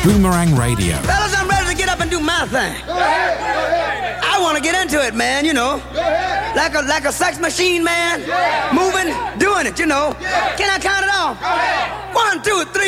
Boomerang Radio. Fellas, I'm ready to get up and do my thing. I want to get into it, man, you know. Like a sex machine, man. Moving, doing it, you know. Can I count it off? 1, 2, 3.